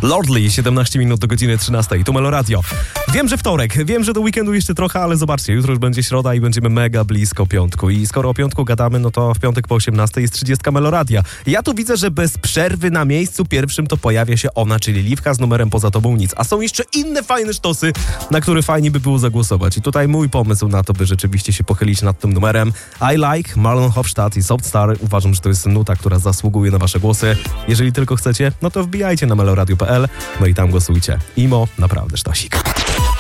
Lordly, 17 minut do godziny 13. Tu Melo Radio. Wiem, że wtorek, wiem, że do weekendu jeszcze trochę, ale zobaczcie, jutro już będzie środa i będziemy mega blisko piątku. I skoro o piątku gadamy, no to w piątek po 18 jest 30 Melo Radia. Ja tu widzę, że bez przerwy na miejscu pierwszym to pojawia się ona, czyli Liwka z numerem Poza Tobą Nic. A są jeszcze inne fajne sztosy, na które fajnie by było zagłosować. I tutaj mój pomysł na to, by rzeczywiście się pochylić nad tym numerem. I Like, Marlon Hofstadt i Soft Star. Uważam, że to jest nuta, która zasługuje na wasze głosy. Jeżeli tylko chcecie, no to wbijajcie na meloradio.pl, no i tam głosujcie. Imo, naprawdę sztosik.